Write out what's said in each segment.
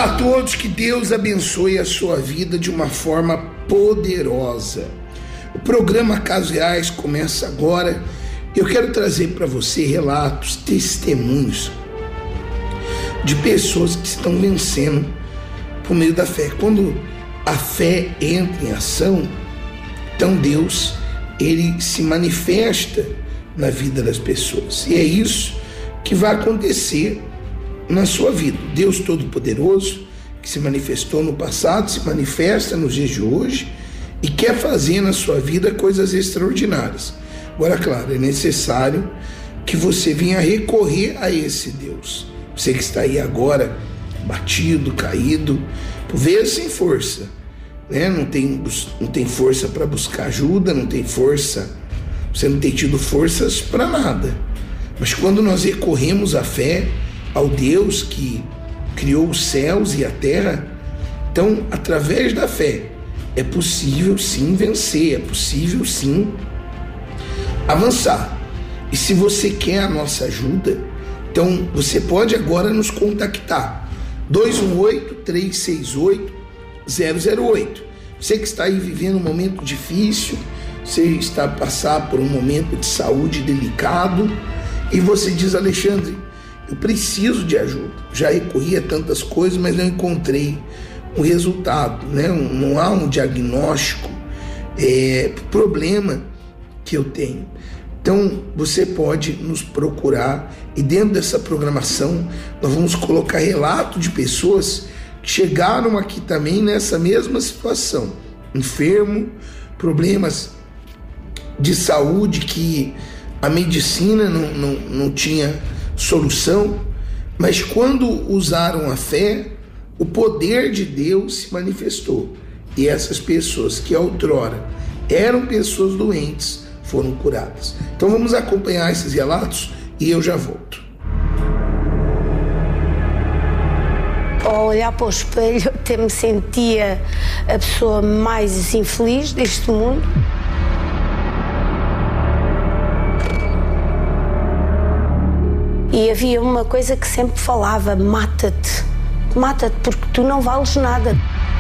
Olá a todos, que Deus abençoe a sua vida de uma forma poderosa. O programa Casos Reais começa agora. Eu quero trazer para você relatos, testemunhos de pessoas que estão vencendo por meio da fé. Quando a fé entra em ação, então Deus, ele se manifesta na vida das pessoas. E é isso que vai acontecer na sua vida. Deus Todo-Poderoso, que se manifestou no passado, se manifesta nos dias de hoje e quer fazer na sua vida coisas extraordinárias. Agora, claro, é necessário que você venha recorrer a esse Deus. Você que está aí agora, batido, caído, por vezes sem força, né? Não tem força para buscar ajuda, não tem força, você não tem tido forças para nada. Mas quando nós recorremos à fé, ao Deus que criou os céus e a terra, então, através da fé, é possível sim vencer, é possível sim avançar. E se você quer a nossa ajuda, então você pode agora nos contactar, 218-368-008. Você que está aí vivendo um momento difícil, você está a passar por um momento de saúde delicado, e você diz: Alexandre, eu preciso de ajuda, já recorri a tantas coisas, mas não encontrei um resultado, né? Não há um diagnóstico problema que eu tenho. Então você pode nos procurar, e dentro dessa programação nós vamos colocar relato de pessoas que chegaram aqui também nessa mesma situação, enfermo, problemas de saúde que a medicina não tinha solução, mas quando usaram a fé, o poder de Deus se manifestou, e essas pessoas que outrora eram pessoas doentes foram curadas. Então vamos acompanhar esses relatos e eu já volto. Ao olhar para o espelho, eu até me sentia a pessoa mais infeliz deste mundo. E havia uma coisa que sempre falava: mata-te, mata-te, porque tu não vales nada.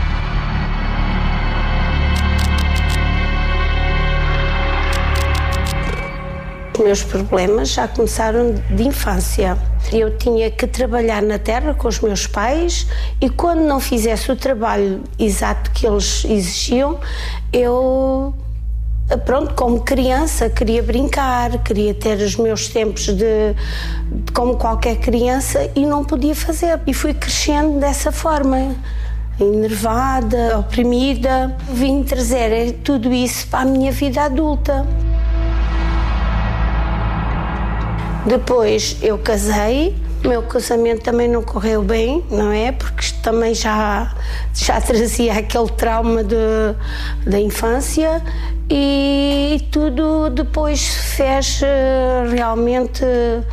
Os meus problemas já começaram de infância. Eu tinha que trabalhar na terra com os meus pais, e quando não fizesse o trabalho exato que eles exigiam, eu, pronto, como criança, queria brincar, queria ter os meus tempos como qualquer criança, e não podia fazer. E fui crescendo dessa forma, enervada, oprimida. Vim trazer tudo isso para a minha vida adulta. Depois eu casei, o meu casamento também não correu bem, não é? Porque também já trazia aquele trauma da infância, e tudo depois fez realmente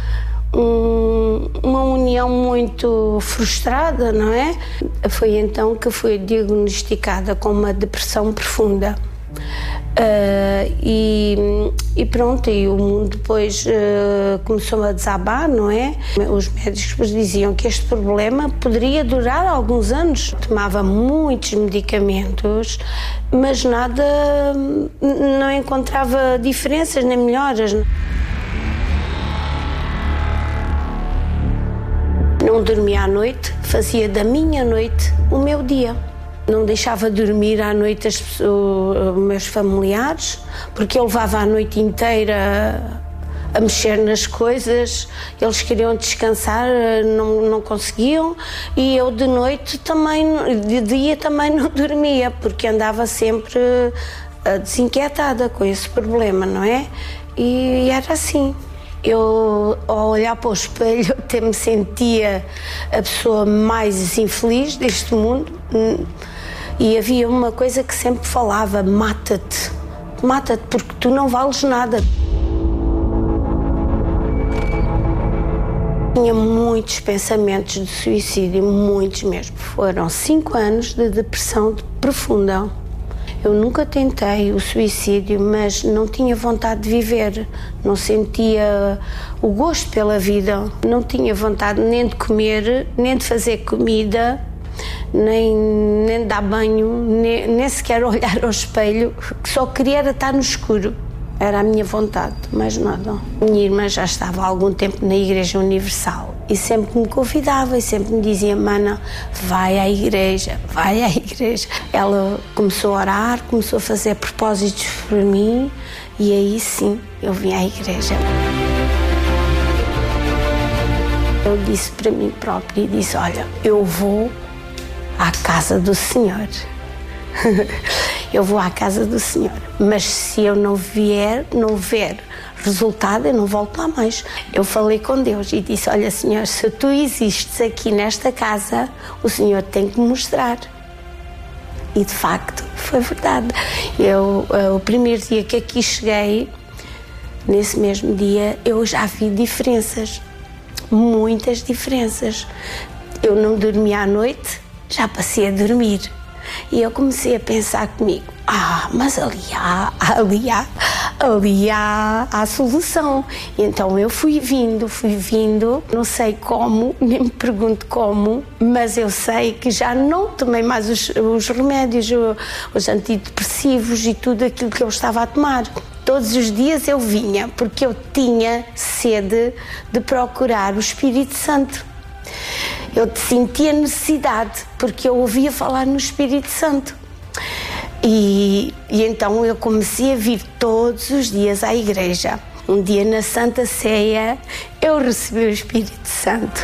uma união muito frustrada, não é? Foi então que fui diagnosticada com uma depressão profunda. E pronto, e o mundo depois começou a desabar, não é? Os médicos diziam que este problema poderia durar alguns anos. Tomava muitos medicamentos, mas nada, não encontrava diferenças nem melhoras. Não dormia à noite, fazia da minha noite o meu dia. Não deixava dormir à noite os meus familiares, porque eu levava a noite inteira a mexer nas coisas. Eles queriam descansar, não conseguiam, e eu de noite também, de dia também não dormia, porque andava sempre desinquietada com esse problema, não é? E era assim. Eu, ao olhar para o espelho, até me sentia a pessoa mais infeliz deste mundo. E havia uma coisa que sempre falava: mata-te, mata-te, porque tu não vales nada. Tinha muitos pensamentos de suicídio, muitos mesmo. Foram 5 anos de depressão profunda. Eu nunca tentei o suicídio, mas não tinha vontade de viver, não sentia o gosto pela vida, não tinha vontade nem de comer, nem de fazer comida. nem dar banho, nem sequer olhar ao espelho, que só queria era estar no escuro. Era a minha vontade, mais nada. Minha irmã já estava há algum tempo na Igreja Universal e sempre me convidava e sempre me dizia: Mana, vai à igreja, vai à igreja. Ela começou a orar, começou a fazer propósitos para mim e aí sim eu vim à igreja. Eu disse para mim própria e disse: olha, eu vou à casa do Senhor. Eu vou à casa do Senhor, mas se eu não ver resultado, eu não volto lá mais. Eu falei com Deus e disse: olha, Senhor, se tu existes aqui nesta casa, o Senhor tem que me mostrar. E de facto foi verdade. O primeiro dia que aqui cheguei, nesse mesmo dia, eu já vi diferenças, muitas diferenças. Eu não dormia à noite, já passei a dormir. E eu comecei a pensar comigo: mas ali há a solução. E então eu fui vindo, não sei como, nem me pergunto como, mas eu sei que já não tomei mais os remédios, os antidepressivos e tudo aquilo que eu estava a tomar. Todos os dias eu vinha, porque eu tinha sede de procurar o Espírito Santo. Eu sentia necessidade, porque eu ouvia falar no Espírito Santo. E então eu comecei a vir todos os dias à igreja. Um dia na Santa Ceia, eu recebi o Espírito Santo.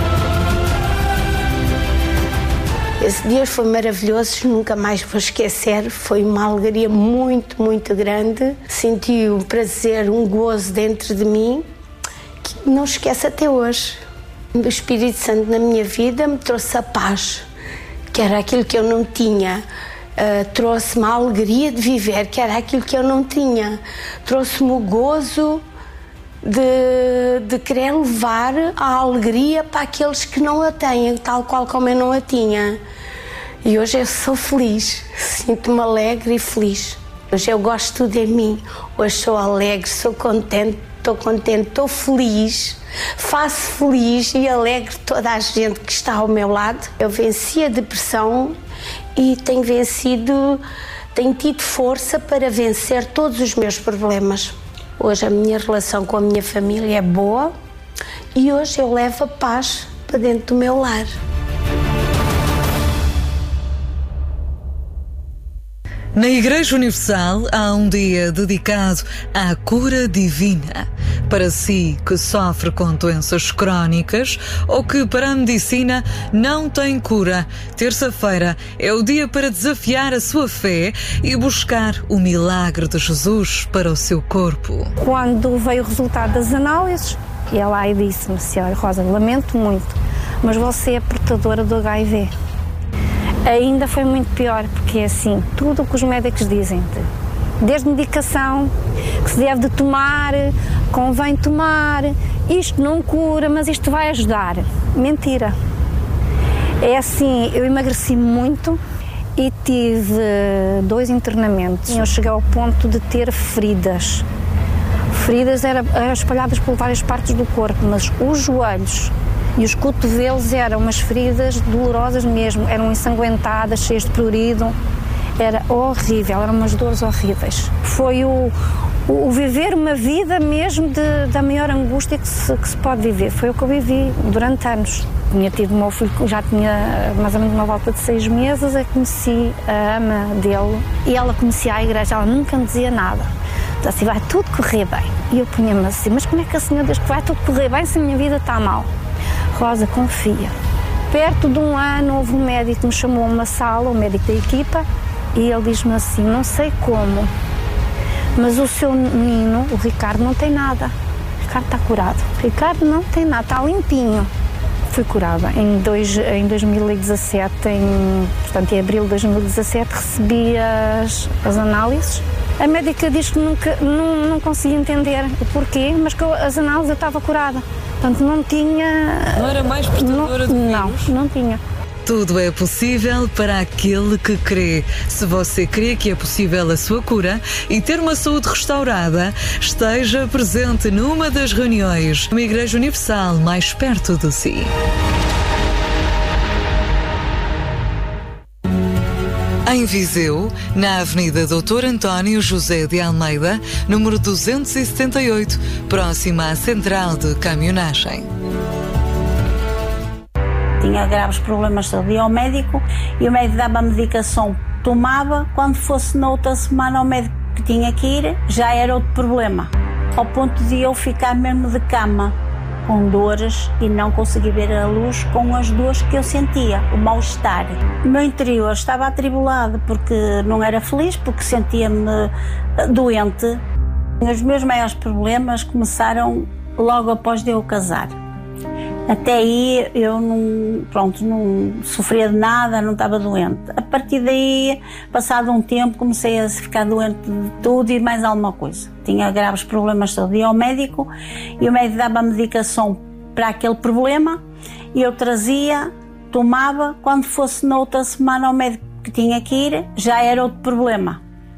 Esse dia foi maravilhoso, nunca mais vou esquecer. Foi uma alegria muito, muito grande. Senti um prazer, um gozo dentro de mim, que não esqueço até hoje. O Espírito Santo na minha vida me trouxe a paz, que era aquilo que eu não tinha. Trouxe-me a alegria de viver, que era aquilo que eu não tinha. Trouxe-me o gozo de querer levar a alegria para aqueles que não a têm, tal qual como eu não a tinha. E hoje eu sou feliz, sinto-me alegre e feliz. Hoje eu gosto de mim, hoje sou alegre, sou contente, estou contente, estou feliz. Faço feliz e alegre toda a gente que está ao meu lado. Eu venci a depressão e tenho tido força para vencer todos os meus problemas. Hoje a minha relação com a minha família é boa e hoje eu levo a paz para dentro do meu lar. Na Igreja Universal há um dia dedicado à cura divina. Para si que sofre com doenças crónicas ou que para a medicina não tem cura, terça-feira é o dia para desafiar a sua fé e buscar o milagre de Jesus para o seu corpo. Quando veio o resultado das análises, ela aí disse-me: Senhora Rosa, lamento muito, mas você é portadora do HIV. Ainda foi muito pior, porque é assim, tudo o que os médicos dizem, desde medicação, que se deve de tomar, convém tomar, isto não cura, mas isto vai ajudar. Mentira. É assim, eu emagreci muito e tive 2 internamentos. Eu cheguei ao ponto de ter feridas. Feridas eram espalhadas por várias partes do corpo, mas os joelhos e os cotovelos eram umas feridas dolorosas mesmo, eram ensanguentadas, cheias de prurido, era horrível, eram umas dores horríveis. Foi o viver uma vida mesmo da maior angústia que se pode viver, foi o que eu vivi durante anos. Tinha tido o meu filho, já tinha mais ou menos uma volta de 6 meses, eu conheci a ama dele e ela conhecia a igreja, ela nunca me dizia nada. Então, assim, vai tudo correr bem. E eu punha-me assim: mas como é que a senhora diz que vai tudo correr bem se a minha vida está mal? Rosa, confia. Perto de 1 ano houve um médico que me chamou a uma sala, o médico da equipa, e ele diz-me assim: não sei como, mas o seu menino, o Ricardo, não tem nada. O Ricardo está curado. O Ricardo não tem nada, está limpinho. Fui curada. Em 2017, portanto em abril de 2017, recebi as análises. A médica diz que não conseguia entender o porquê, mas que as análises eu estava curada. Portanto, não tinha... Não era mais portadora do vírus? Não tinha. Tudo é possível para aquele que crê. Se você crê que é possível a sua cura e ter uma saúde restaurada, esteja presente numa das reuniões de uma Igreja Universal mais perto de si. Em Viseu, na Avenida Doutor António José de Almeida, número 278, próxima à Central de Caminhonagem. Tinha graves problemas de saúde, ia ao médico e o médico dava a medicação, tomava, quando fosse na outra semana ao médico que tinha que ir, já era outro problema, ao ponto de eu ficar mesmo de cama, com dores e não conseguir ver a luz com as dores que eu sentia, o mal-estar. O meu interior estava atribulado porque não era feliz, porque sentia-me doente. Os meus maiores problemas começaram logo após de eu casar. Até aí eu não sofria de nada, não estava doente. A partir daí, passado um tempo, comecei a ficar doente de tudo e mais alguma coisa. Tinha graves problemas de saúde. Ia ao médico e o médico dava a medicação para aquele problema e eu trazia, tomava, quando fosse na outra semana ao médico que tinha que ir, já era outro problema.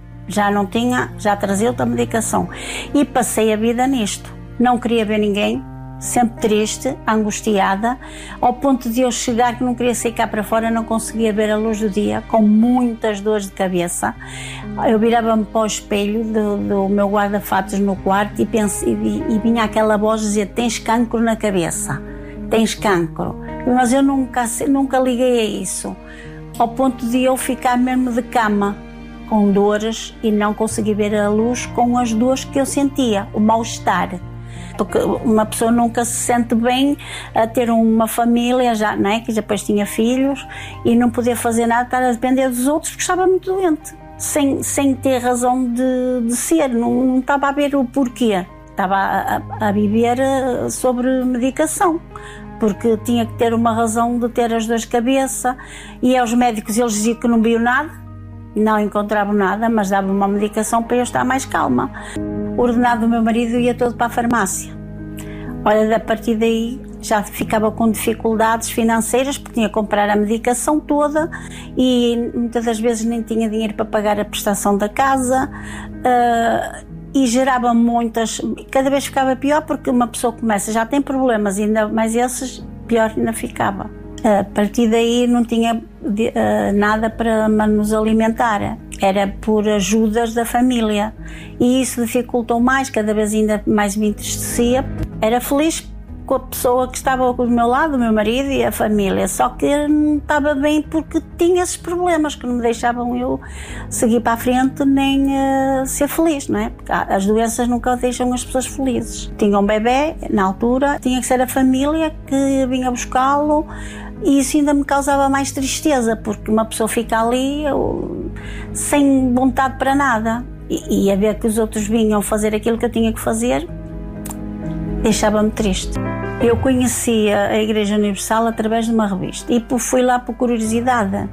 Já trazia outra medicação. E passei a vida nisto. Não queria ver ninguém. Sempre triste, angustiada, ao ponto de eu chegar que não queria sair cá para fora, não conseguia ver a luz do dia, com muitas dores de cabeça. Eu virava-me para o espelho do meu guarda-fatos no quarto e vinha aquela voz dizer: tens cancro na cabeça, tens cancro. Mas eu nunca liguei a isso, ao ponto de eu ficar mesmo de cama, com dores e não conseguir ver a luz com as dores que eu sentia, o mal-estar. Porque uma pessoa nunca se sente bem a ter uma família, já, não é? Que depois tinha filhos e não poder fazer nada, estar a depender dos outros, porque estava muito doente, sem ter razão de ser, não estava a ver o porquê, estava a viver sobre medicação, porque tinha que ter uma razão de ter as dores de cabeça, e aos médicos eles diziam que não viam nada, não encontravam nada, mas davam uma medicação para eu estar mais calma. O ordenado do meu marido ia todo para a farmácia. Olha, a partir daí já ficava com dificuldades financeiras, porque tinha que comprar a medicação toda e muitas das vezes nem tinha dinheiro para pagar a prestação da casa, e gerava muitas... Cada vez ficava pior, porque uma pessoa começa, já tem problemas, ainda mais esses, pior ainda ficava. A partir daí não tinha nada para nos alimentar. Era por ajudas da família e isso dificultou mais, cada vez ainda mais me entristecia. Era feliz com a pessoa que estava ao meu lado, o meu marido e a família, só que não estava bem porque tinha esses problemas que não me deixavam eu seguir para a frente nem ser feliz, não é? Porque as doenças nunca deixam as pessoas felizes. Tinha um bebê, na altura, tinha que ser a família que vinha buscá-lo. E isso ainda me causava mais tristeza, porque uma pessoa fica ali sem vontade para nada. E a ver que os outros vinham fazer aquilo que eu tinha que fazer, deixava-me triste. Eu conheci a Igreja Universal através de uma revista e fui lá por curiosidade.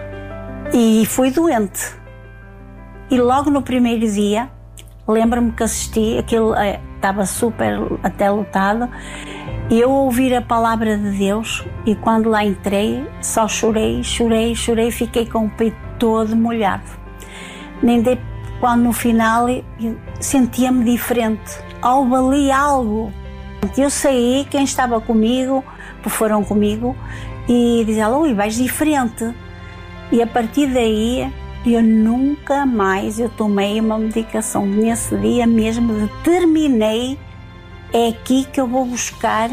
E fui doente. E logo no primeiro dia, lembro-me que assisti, aquilo estava super até lotado, e eu ouvi a palavra de Deus e quando lá entrei só chorei, fiquei com o peito todo molhado. Nem dei, quando no final sentia-me diferente, houve ali algo. Eu saí, quem estava comigo, foram comigo e diziam: ui, vais diferente. E a partir daí eu nunca mais tomei uma medicação. Nesse dia mesmo determinei: é aqui que eu vou buscar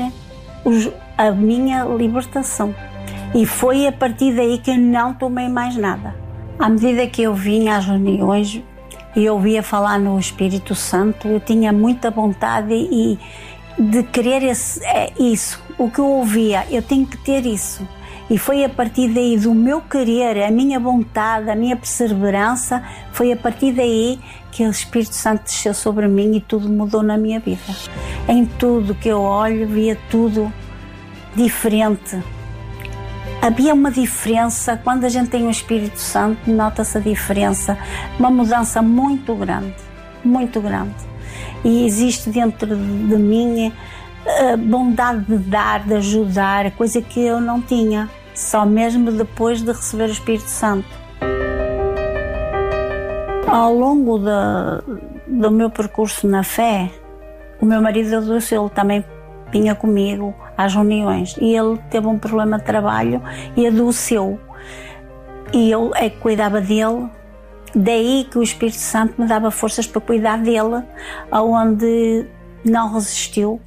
a minha libertação. E foi a partir daí que eu não tomei mais nada. À medida que eu vinha às reuniões e eu ouvia falar no Espírito Santo, eu tinha muita vontade de querer isso. O que eu ouvia, eu tenho que ter isso. E foi a partir daí do meu querer, a minha vontade, a minha perseverança, foi a partir daí que o Espírito Santo desceu sobre mim e tudo mudou na minha vida. Em tudo que eu olho, via tudo diferente. Havia uma diferença, quando a gente tem o Espírito Santo, nota-se a diferença, uma mudança muito grande, muito grande. E existe dentro de mim a bondade de dar, de ajudar, coisa que eu não tinha, só mesmo depois de receber o Espírito Santo. Ao longo do meu percurso na fé, o meu marido adoeceu, ele também vinha comigo às reuniões e ele teve um problema de trabalho e adoeceu. e eu é que cuidava dele. Daí que o Espírito Santo me dava forças para cuidar dele, aonde não resistiu.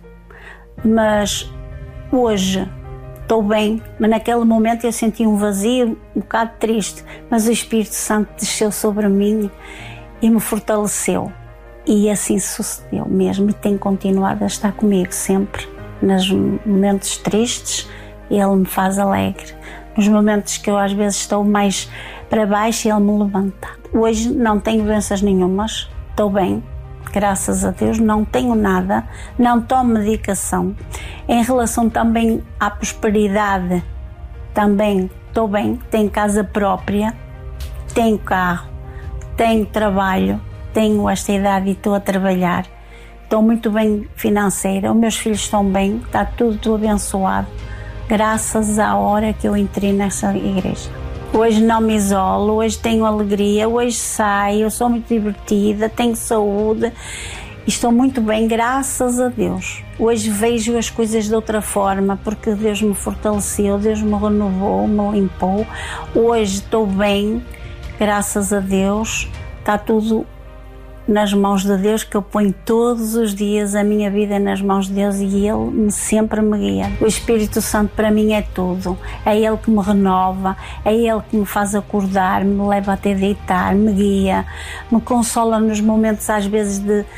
Mas hoje estou bem, mas naquele momento eu senti um vazio, um bocado triste, mas o Espírito Santo desceu sobre mim e me fortaleceu. E assim sucedeu mesmo, e tem continuado a estar comigo sempre. Nos momentos tristes, ele me faz alegre. Nos momentos que eu às vezes estou mais para baixo, ele me levanta. Hoje não tenho doenças nenhumas, estou bem, graças a Deus, não tenho nada, não tomo medicação. Em relação também à prosperidade, também estou bem, tenho casa própria, tenho carro, tenho trabalho, tenho esta idade e estou a trabalhar. Estou muito bem financeira, os meus filhos estão bem, está tudo abençoado, graças à hora que eu entrei nessa igreja. Hoje não me isolo, hoje tenho alegria, hoje saio, sou muito divertida, tenho saúde, estou muito bem, graças a Deus. Hoje vejo as coisas de outra forma, porque Deus me fortaleceu, Deus me renovou, me limpou. Hoje estou bem, graças a Deus, está tudo nas mãos de Deus, que eu ponho todos os dias a minha vida nas mãos de Deus e Ele sempre me guia. O Espírito Santo para mim é tudo, é Ele que me renova, é Ele que me faz acordar, me leva até deitar, me guia, me consola nos momentos às vezes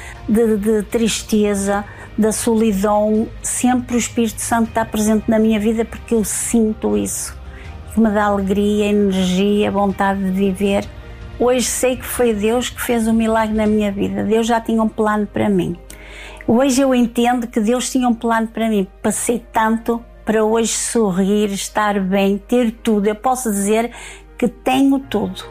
de tristeza, da solidão. Sempre o Espírito Santo está presente na minha vida porque eu sinto isso, que me dá alegria, energia, vontade de viver. Hoje sei que foi Deus que fez um milagre na minha vida. Deus já tinha um plano para mim. Hoje eu entendo que Deus tinha um plano para mim. Passei tanto para hoje sorrir, estar bem, ter tudo. Eu posso dizer que tenho tudo.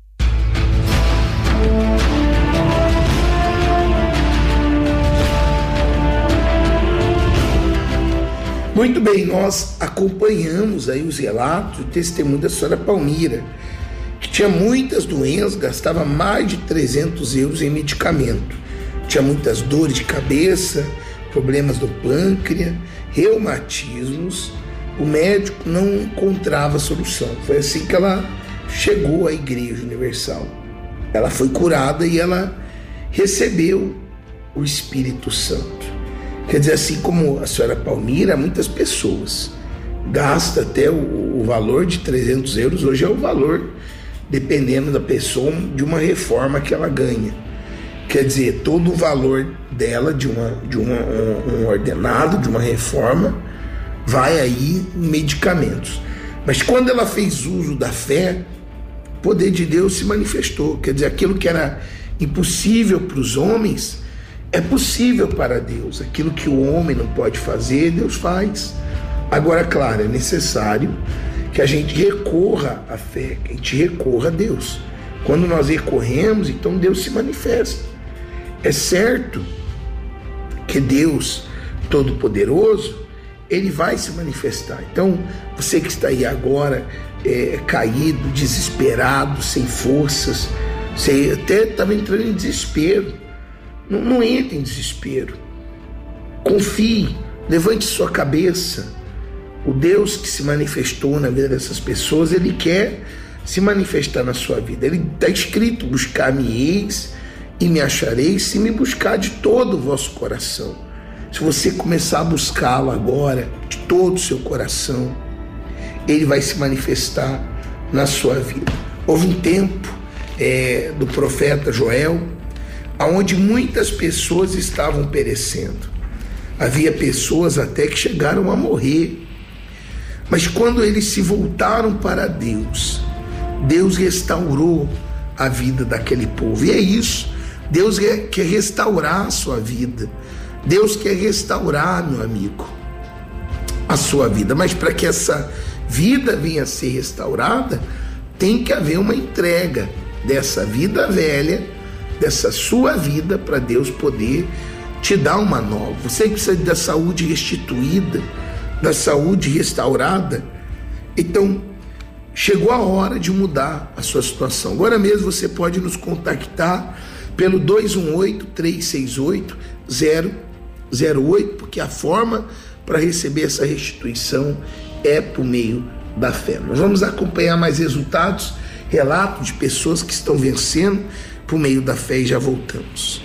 Muito bem, nós acompanhamos aí os relatos, o testemunho da senhora Palmira, que tinha muitas doenças, gastava mais de 300 euros em medicamento. Tinha muitas dores de cabeça, problemas do pâncreas, reumatismos. O médico não encontrava solução. Foi assim que ela chegou à Igreja Universal. Ela foi curada e ela recebeu o Espírito Santo. Quer dizer, assim como a senhora Palmira, muitas pessoas gastam até o valor de 300 euros, hoje é o valor, dependendo da pessoa, de uma reforma que ela ganha. Quer dizer, todo o valor dela, de um ordenado, de uma reforma, vai aí em medicamentos. Mas quando ela fez uso da fé, o poder de Deus se manifestou. Quer dizer, aquilo que era impossível para os homens, é possível para Deus. Aquilo que o homem não pode fazer, Deus faz. Agora, claro, é necessário que a gente recorra à fé, que a gente recorra a Deus. Quando nós recorremos, então Deus se manifesta. É certo que Deus Todo-Poderoso, Ele vai se manifestar. Então, você que está aí agora caído, desesperado, sem forças, você até estava entrando em desespero. Não entre em desespero. Confie, levante sua cabeça. O Deus que se manifestou na vida dessas pessoas, Ele quer se manifestar na sua vida. Ele está escrito: buscar-me-eis e me achareis, se me buscar de todo o vosso coração. Se você começar a buscá-lo agora, de todo o seu coração, Ele vai se manifestar na sua vida. Houve um tempo do profeta Joel, onde muitas pessoas estavam perecendo. Havia pessoas até que chegaram a morrer. Mas quando eles se voltaram para Deus, Deus restaurou a vida daquele povo. E é isso. Deus quer restaurar a sua vida. Deus quer restaurar, meu amigo, a sua vida. Mas para que essa vida venha a ser restaurada, tem que haver uma entrega dessa vida velha, dessa sua vida, para Deus poder te dar uma nova. Você que precisa da saúde restituída, da saúde restaurada, então chegou a hora de mudar a sua situação. Agora mesmo você pode nos contactar pelo 218-368-008, porque a forma para receber essa restituição é por meio da fé. Nós vamos acompanhar mais resultados relato de pessoas que estão vencendo por meio da fé e já voltamos.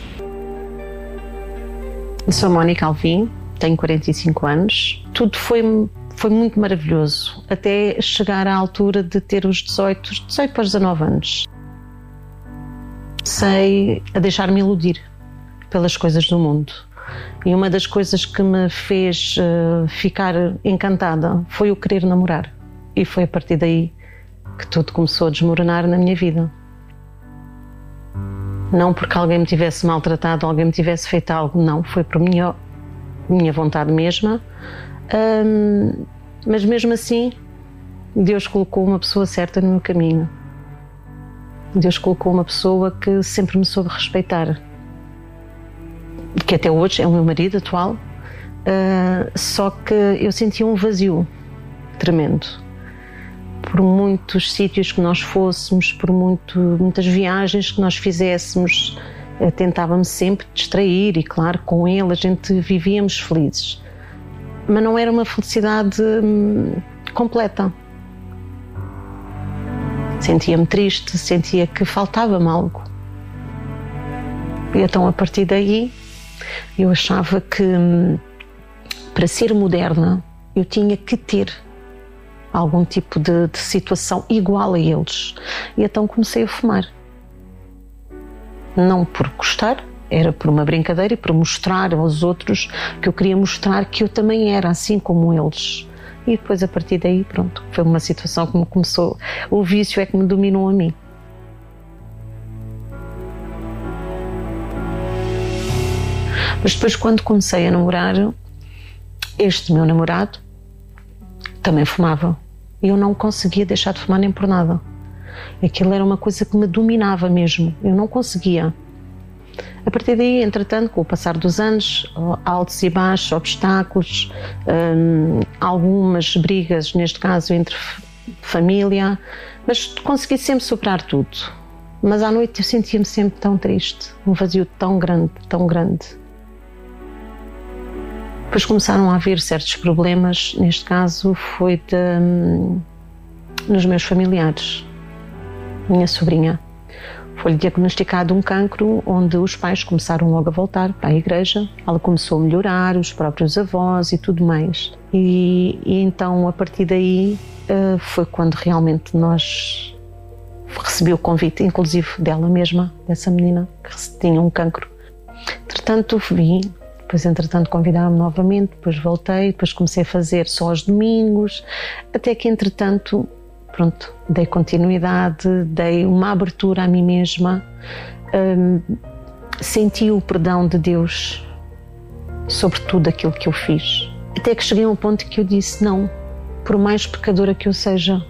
Eu sou a Mónica Alvim, tenho 45 anos. Tudo foi muito maravilhoso, até chegar à altura de ter os 18 para os 19 anos. Comecei a deixar-me iludir pelas coisas do mundo. E uma das coisas que me fez ficar encantada foi o querer namorar. E foi a partir daí que tudo começou a desmoronar na minha vida. Não porque alguém me tivesse maltratado, alguém me tivesse feito algo, não. Foi por minha vontade mesma. Mas mesmo assim, Deus colocou uma pessoa certa no meu caminho. Deus colocou uma pessoa que sempre me soube respeitar. Que até hoje é o meu marido atual. Só que eu sentia um vazio tremendo. Por muitos sítios que nós fôssemos, por muitas viagens que nós fizéssemos, tentava-me sempre distrair e, claro, com ele a gente vivíamos felizes. Mas não era uma felicidade completa. Sentia-me triste, sentia que faltava-me algo. E então, a partir daí, eu achava que para ser moderna eu tinha que ter algum tipo de situação igual a eles. E então comecei a fumar. Não por gostar, era por uma brincadeira e por mostrar aos outros que eu queria mostrar que eu também era assim como eles. E depois, a partir daí, pronto, foi uma situação que me começou. O vício é que me dominou a mim. Mas depois, quando comecei a namorar, este meu namorado também fumava. E eu não conseguia deixar de fumar nem por nada. Aquilo era uma coisa que me dominava mesmo. Eu não conseguia. A partir daí, entretanto, com o passar dos anos, altos e baixos, obstáculos, algumas brigas, neste caso, entre família, mas consegui sempre superar tudo. Mas à noite eu sentia-me sempre tão triste, um vazio tão grande, tão grande. Depois começaram a haver certos problemas, neste caso foi nos meus familiares. Minha sobrinha foi-lhe diagnosticado um cancro, onde os pais começaram logo a voltar para a igreja. Ela começou a melhorar, os próprios avós e tudo mais. E então, a partir daí, foi quando realmente nós recebi o convite, inclusive dela mesma, dessa menina que tinha um cancro. Entretanto, vim. Depois, entretanto, convidaram-me novamente, depois voltei, depois comecei a fazer só aos domingos, até que, entretanto, pronto, dei continuidade, dei uma abertura a mim mesma, senti o perdão de Deus sobre tudo aquilo que eu fiz. Até que cheguei a um ponto que eu disse, não, por mais pecadora que eu seja,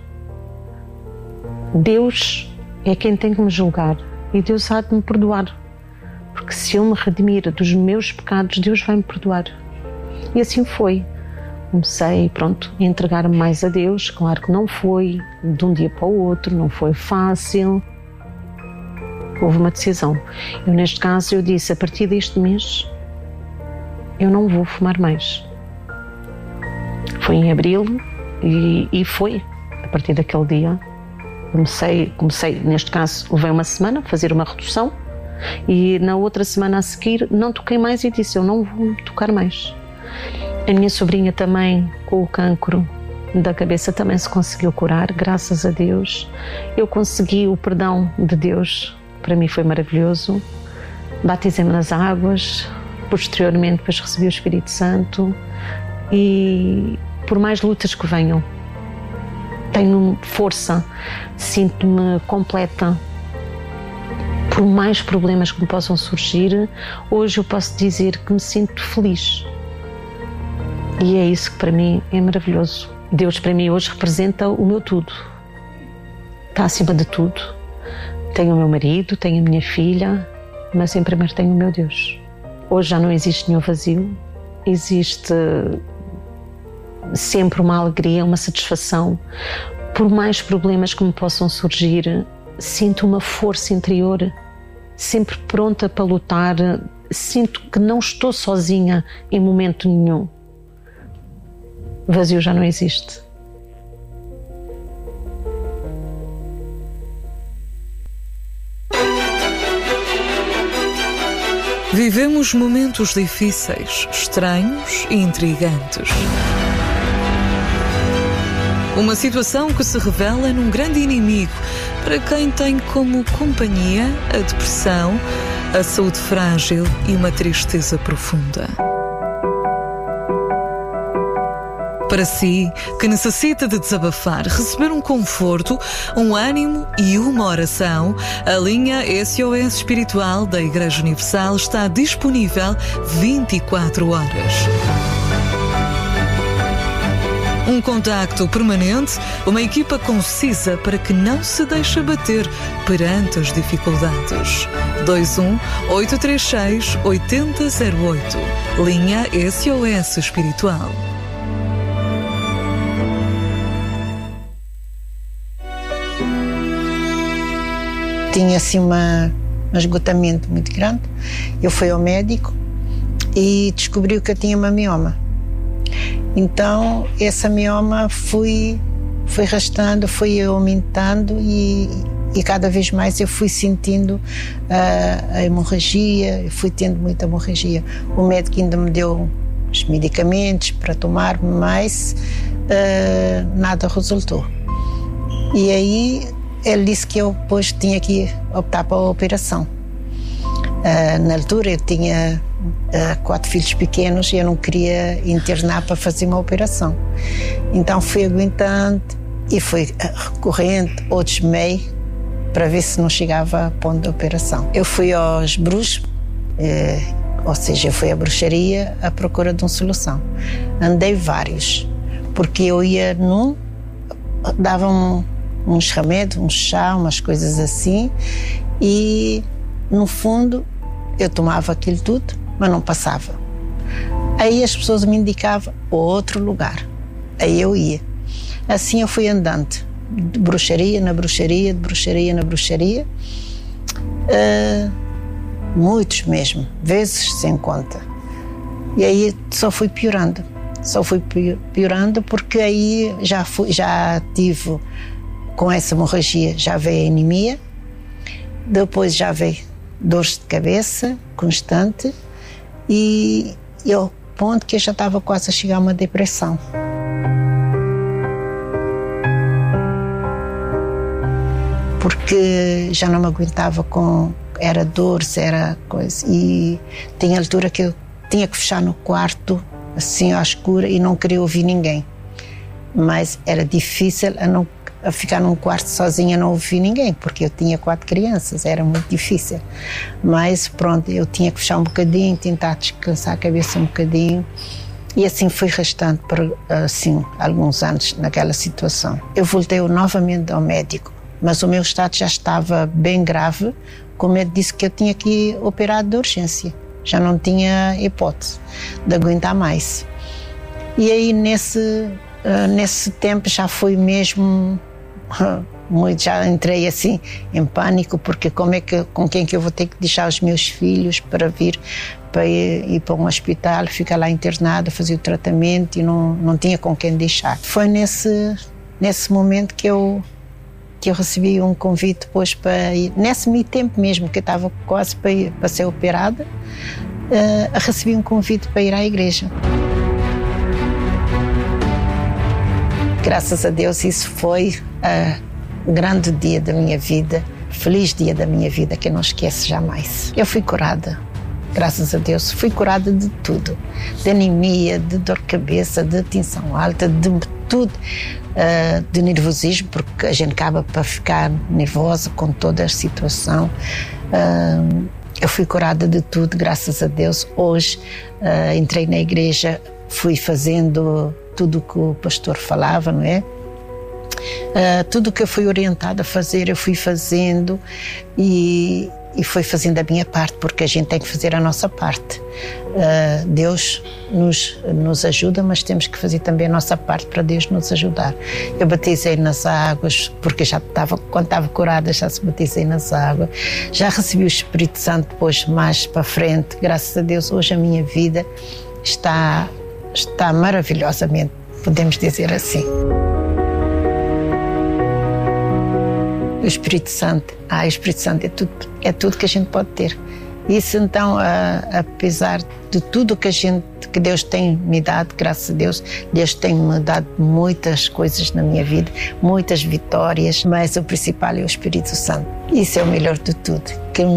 Deus é quem tem que me julgar e Deus há de me perdoar. Porque se eu me redimir dos meus pecados, Deus vai me perdoar. E assim foi. Comecei, pronto, a entregar-me mais a Deus. Claro que não foi de um dia para o outro, não foi fácil. Houve uma decisão. Eu, neste caso, eu disse, a partir deste mês, eu não vou fumar mais. Foi em abril e foi, a partir daquele dia. Comecei, neste caso, levei uma semana a fazer uma redução. E na outra semana a seguir não toquei mais e disse, eu não vou tocar mais. A minha sobrinha também, com o cancro da cabeça, também se conseguiu curar, graças a Deus. Eu consegui o perdão de Deus, para mim foi maravilhoso. Batizei-me nas águas, posteriormente depois recebi o Espírito Santo e por mais lutas que venham, tenho força, sinto-me completa. Por mais problemas que me possam surgir, hoje eu posso dizer que me sinto feliz. E é isso que para mim é maravilhoso. Deus para mim hoje representa o meu tudo. Está acima de tudo. Tenho o meu marido, tenho a minha filha, mas em primeiro tenho o meu Deus. Hoje já não existe nenhum vazio, existe sempre uma alegria, uma satisfação. Por mais problemas que me possam surgir, sinto uma força interior, sempre pronta para lutar, sinto que não estou sozinha em momento nenhum. O vazio já não existe. Vivemos momentos difíceis, estranhos e intrigantes. Uma situação que se revela num grande inimigo para quem tem como companhia a depressão, a saúde frágil e uma tristeza profunda. Para si, que necessita de desabafar, receber um conforto, um ânimo e uma oração, a linha SOS Espiritual da Igreja Universal está disponível 24 horas. Um contacto permanente, uma equipa concisa para que não se deixe abater perante as dificuldades. 21-836-8008. Linha SOS Espiritual. Tinha assim um esgotamento muito grande. Eu fui ao médico e descobriu que eu tinha uma mioma. Então essa mioma foi rastando, foi aumentando e cada vez mais eu fui sentindo a hemorragia, eu fui tendo muita hemorragia. O médico ainda me deu os medicamentos para tomar, mas nada resultou. E aí ele disse que eu depois tinha que optar para a operação. Na altura eu tinha 4 filhos pequenos e eu não queria internar para fazer uma operação. Então fui aguentando e fui recorrente ou desmei para ver se não chegava a ponto da operação. Eu fui aos bruxos, ou seja, eu fui à bruxaria à procura de uma solução. Andei vários, porque eu ia davam uns remédios, um chá, umas coisas assim, e no fundo eu tomava aquilo tudo, mas não passava. Aí as pessoas me indicavam outro lugar, aí eu ia. Assim eu fui andando, de bruxaria na bruxaria, de bruxaria na bruxaria, muitos mesmo, vezes sem conta. E aí só fui piorando porque aí já tive, com essa hemorragia, já veio anemia, depois já veio dores de cabeça constante e ao ponto que eu já estava quase a chegar a uma depressão. Porque já não me aguentava era dores, era coisa. E tinha altura que eu tinha que fechar no quarto, assim à escura, e não queria ouvir ninguém. Mas era difícil a ficar num quarto sozinha, não ouvir ninguém, porque eu tinha 4 crianças, era muito difícil. Mas pronto, eu tinha que fechar um bocadinho, tentar descansar a cabeça um bocadinho, e assim fui restando por assim, alguns anos naquela situação. Eu voltei novamente ao médico, mas o meu estado já estava bem grave, como ele disse que eu tinha que ir operado de urgência, já não tinha hipótese de aguentar mais. E aí nesse tempo já fui mesmo já entrei assim em pânico, porque com quem que eu vou ter que deixar os meus filhos para ir para um hospital, ficar lá internado, fazer o tratamento, e não tinha com quem deixar. Foi nesse momento que eu recebi um convite depois para ir, nesse meio tempo mesmo que eu estava quase para ser operada, recebi um convite para ir à igreja. Graças a Deus, isso foi o grande dia da minha vida, feliz dia da minha vida, que eu não esqueço jamais. Eu fui curada, graças a Deus, fui curada de tudo, de anemia, de dor de cabeça, de tensão alta, de tudo, de nervosismo, porque a gente acaba para ficar nervosa com toda a situação. Eu fui curada de tudo, graças a Deus. Hoje entrei na igreja, fui fazendo tudo o que o pastor falava, não é? Tudo o que eu fui orientada a fazer, eu fui fazendo e fui fazendo a minha parte, porque a gente tem que fazer a nossa parte. Deus nos ajuda, mas temos que fazer também a nossa parte para Deus nos ajudar. Eu batizei nas águas, porque quando estava curada, já se batizei nas águas. Já recebi o Espírito Santo depois, mais para frente. Graças a Deus, hoje a minha vida está maravilhosamente, podemos dizer assim. O Espírito Santo é tudo que a gente pode ter. Isso então, apesar de tudo que Deus tem me dado, graças a Deus, Deus tem me dado muitas coisas na minha vida, muitas vitórias, mas o principal é o Espírito Santo. Isso é o melhor de tudo. Que